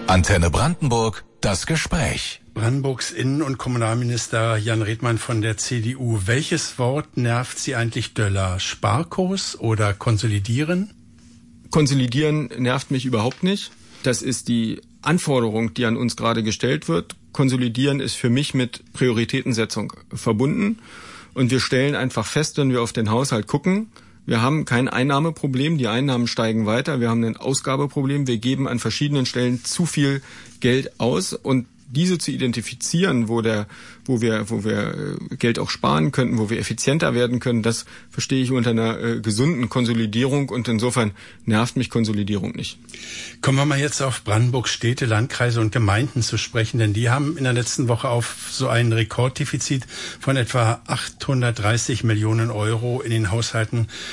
Antenne Brandenburg, das Gespräch. Brandenburgs Innen- und Kommunalminister Jan Redmann von der CDU. Welches Wort nervt Sie eigentlich döller? Sparkurs oder konsolidieren? Konsolidieren nervt mich überhaupt nicht. Das ist die Anforderung, die an uns gerade gestellt wird. Konsolidieren ist für mich mit Prioritätensetzung verbunden. Und wir stellen einfach fest, wenn wir auf den Haushalt gucken, wir haben kein Einnahmeproblem, die Einnahmen steigen weiter, wir haben ein Ausgabeproblem, wir geben an verschiedenen Stellen zu viel Geld aus und diese zu identifizieren, wo wir Geld auch sparen könnten, wo wir effizienter werden können, das verstehe ich unter einer gesunden Konsolidierung und insofern nervt mich Konsolidierung nicht. Kommen wir mal jetzt auf Brandenburgs Städte, Landkreise und Gemeinden zu sprechen, denn die haben in der letzten Woche auf so ein Rekorddefizit von etwa 830 Millionen Euro in den Haushalten